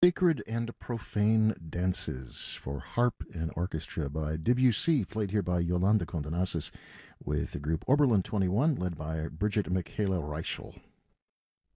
Sacred and Profane Dances for Harp and Orchestra by Debussy, played here by Yolanda Condenasis with the group Oberlin 21, led by Bridget Michaela Reichel.